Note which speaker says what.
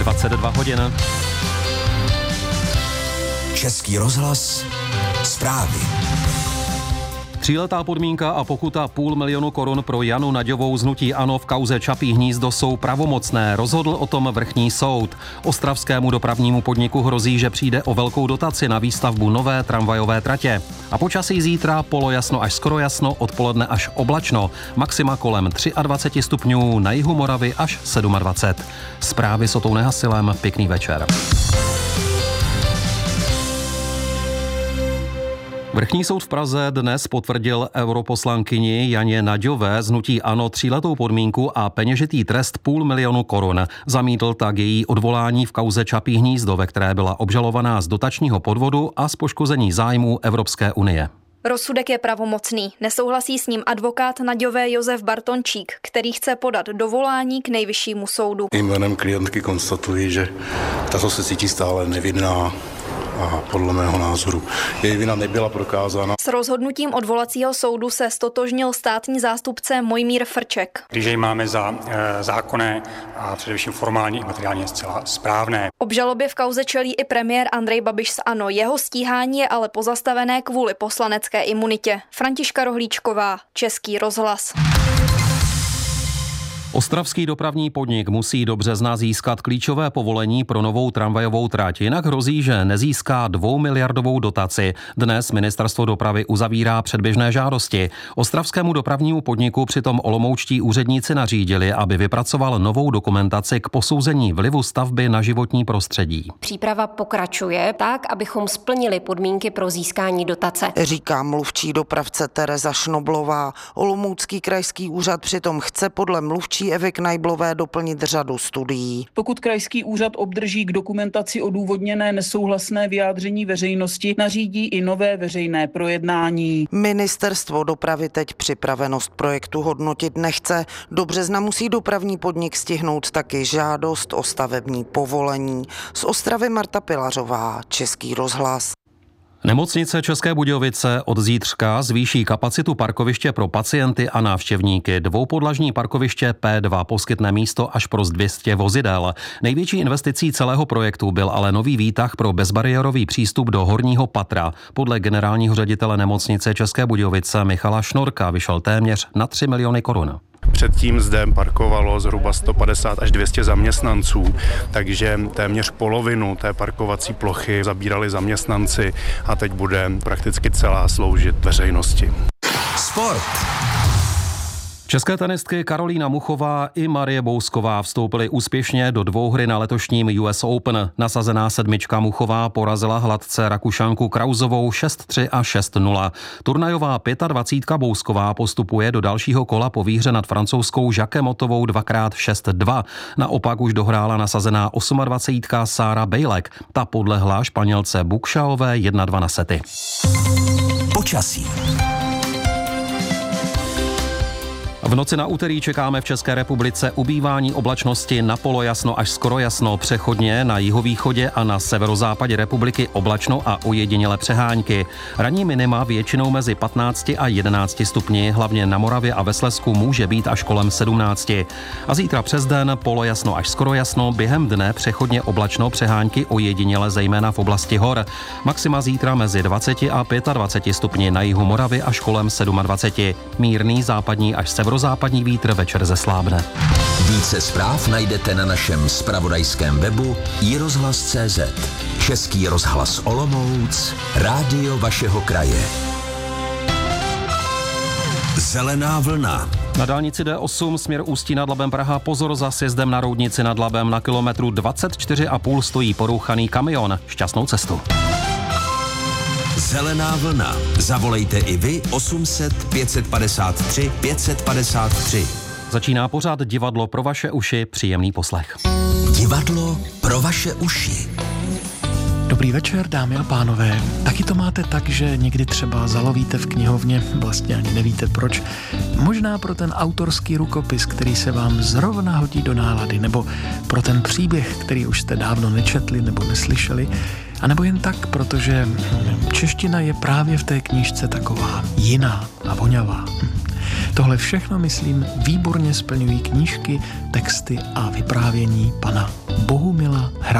Speaker 1: 22 hodin.
Speaker 2: Český rozhlas, zprávy.
Speaker 1: 3letá podmínka a pokuta 500 000 korun pro Janu Naďovou z hnutí ANO v kauze Čapí hnízdo jsou pravomocné, rozhodl o tom vrchní soud. Ostravskému dopravnímu podniku hrozí, že přijde o velkou dotaci na výstavbu nové tramvajové tratě. A počasí zítra polojasno až skoro jasno, odpoledne až oblačno, maxima kolem 23 stupňů, na jihu Moravy až 27. Zprávy s Otou Nehasilem, pěkný večer. Vrchní soud v Praze dnes potvrdil europoslankyni Janě Naďové z hnutí ANO 3letou podmínku a peněžitý trest 500 000 korun. Zamítl tak její odvolání v kauze Čapí hnízdo, ve které byla obžalovaná z dotačního podvodu a z poškození zájmů Evropské unie.
Speaker 3: Rozsudek je pravomocný. Nesouhlasí s ním advokát Naďové Josef Bartončík, který chce podat dovolání k nejvyššímu soudu.
Speaker 4: Jménem klientky konstatuji, že tato se cítí stále nevinná a podle mého názoru její vina nebyla prokázána.
Speaker 3: S rozhodnutím odvolacího soudu se stotožnil státní zástupce Mojmír Frček.
Speaker 5: Když jej máme za zákonné a především formální i materiálně zcela správné.
Speaker 3: Obžalobě v kauze čelí i premiér Andrej Babiš z ANO. Jeho stíhání je ale pozastavené kvůli poslanecké imunitě. Františka Rohlíčková, Český rozhlas.
Speaker 1: Ostravský dopravní podnik musí do března získat klíčové povolení pro novou tramvajovou trať, jinak hrozí, že nezíská 2miliardovou dotaci. Dnes ministerstvo dopravy uzavírá předběžné žádosti. Ostravskému dopravnímu podniku přitom olomoučtí úředníci nařídili, aby vypracoval novou dokumentaci k posouzení vlivu stavby na životní prostředí.
Speaker 6: Příprava pokračuje tak, abychom splnili podmínky pro získání dotace,
Speaker 7: říká mluvčí dopravce Tereza Šnoblová. Olomoucký krajský úřad přitom chce podle mluvčí Evy Knajblové doplnit řadu studií.
Speaker 8: Pokud krajský úřad obdrží k dokumentaci odůvodněné nesouhlasné vyjádření veřejnosti, nařídí i nové veřejné projednání.
Speaker 7: Ministerstvo dopravy teď připravenost projektu hodnotit nechce. Do března musí dopravní podnik stihnout taky žádost o stavební povolení. Z Ostravy Marta Pilařová, Český rozhlas.
Speaker 1: Nemocnice České Budějovice od zítřka zvýší kapacitu parkoviště pro pacienty a návštěvníky. Dvoupodlažní parkoviště P2 poskytne místo až pro 200 vozidel. Největší investicí celého projektu byl ale nový výtah pro bezbariérový přístup do horního patra. Podle generálního ředitele Nemocnice České Budějovice Michala Šnorka vyšel téměř na 3 miliony korun.
Speaker 4: Předtím zde parkovalo zhruba 150 až 200 zaměstnanců, takže téměř polovinu té parkovací plochy zabírali zaměstnanci a teď bude prakticky celá sloužit veřejnosti.
Speaker 2: Sport.
Speaker 1: České tenistky Karolína Muchová i Marie Bousková vstoupily úspěšně do dvouhry na letošním US Open. Nasazená sedmička Muchová porazila hladce Rakušanku Krauzovou 6-3 a 6-0. Turnajová 25 Bousková postupuje do dalšího kola po výhře nad francouzskou Jacquemotovou 2x6-2. Naopak už dohrála nasazená 28 Sára Bejlek. Ta podlehla Španělce Bukšaové 1-2 na sety.
Speaker 2: Počasí.
Speaker 1: V noci na úterý čekáme v České republice ubývání oblačnosti na polojasno až skoro jasno, přechodně na jihovýchodě a na severozápadě republiky oblačno a ojediněle přehánky. Ranní minima většinou mezi 15 a 11 stupni, hlavně na Moravě a ve Slezsku může být až kolem 17. A zítra přes den polojasno až skoro jasno, během dne přechodně oblačno, přehánky ojediněle zejména v oblasti hor. Maxima zítra mezi 20 a 25 stupni, na jihu Moravy až kolem 27. Mírný západní až severozápadní vítr večer zeslábne.
Speaker 2: Více zpráv najdete na našem zpravodajském webu iRozhlas.cz. Český rozhlas Olomouc, rádio vašeho kraje. Zelená vlna.
Speaker 1: Na dálnici D8 směr Ústí nad Labem Praha pozor za sjezdem na Roudnici nad Labem. Na kilometru 24,5 stojí porouchaný kamion. Šťastnou cestu.
Speaker 2: Zelená vlna. Zavolejte i vy 800 553 553.
Speaker 1: Začíná pořád Divadlo pro vaše uši, příjemný poslech.
Speaker 2: Divadlo pro vaše uši.
Speaker 9: Dobrý večer, dámy a pánové. Taky to máte tak, že někdy třeba zalovíte v knihovně, vlastně ani nevíte proč, možná pro ten autorský rukopis, který se vám zrovna hodí do nálady, nebo pro ten příběh, který už jste dávno nečetli nebo neslyšeli, a nebo jen tak, protože čeština je právě v té knížce taková jiná a voňavá. Tohle všechno, myslím, výborně splňují knížky, texty a vyprávění pana Bohumila Hra.